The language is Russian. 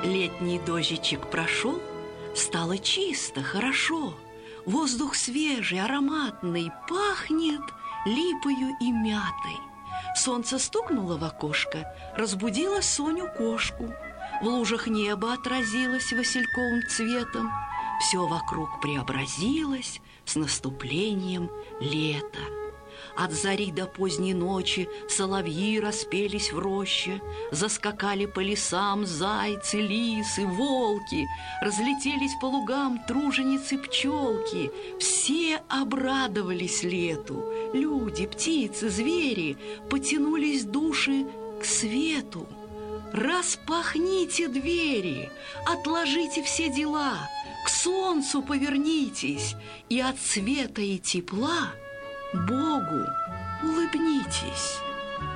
Летний дождичек прошел, стало чисто, хорошо. Воздух свежий, ароматный, пахнет липою и мятой. Солнце стукнуло в окошко, разбудило Соню-кошку. В лужах небо отразилось васильковым цветом. Все вокруг преобразилось с наступлением лета. От зари до поздней ночи соловьи распелись в роще, заскакали по лесам зайцы, лисы, волки, разлетелись по лугам труженицы, пчелки. Все обрадовались лету. Люди, птицы, звери, потянулись души к свету. Распахните двери, отложите все дела, к солнцу повернитесь и от света и тепла Богу улыбнитесь.